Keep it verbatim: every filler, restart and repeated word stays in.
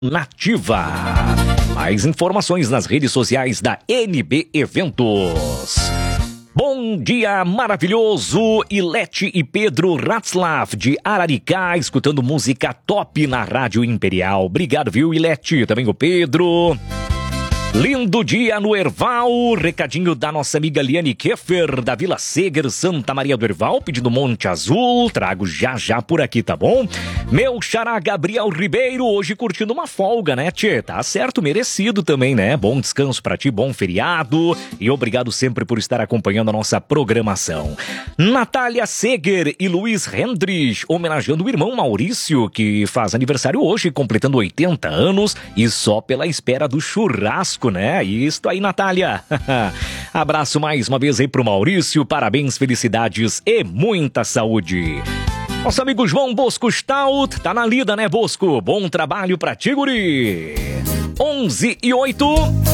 Nativa. Mais informações nas redes sociais da N B Eventos. Bom dia maravilhoso, Ilete e Pedro Ratzlaff de Araricá, escutando música top na Rádio Imperial. Obrigado, viu, Ilete? Também o Pedro. Lindo dia no Herval, recadinho da nossa amiga Liane Keffer, da Vila Seger, Santa Maria do Herval, pedindo Monte Azul, trago já já por aqui, tá bom? Meu xará Gabriel Ribeiro, hoje curtindo uma folga, né, tchê? Tá certo, merecido também, né? Bom descanso pra ti, bom feriado, e obrigado sempre por estar acompanhando a nossa programação. Natália Seger e Luiz Hendrich, homenageando o irmão Maurício, que faz aniversário hoje, completando oitenta anos, e só pela espera do churrasco, né? Isso aí, Natália. Abraço mais uma vez aí pro Maurício, parabéns, felicidades e muita saúde. Nosso amigo João Bosco Stout, tá na lida, né, Bosco? Bom trabalho pra ti, guri. onze e oito.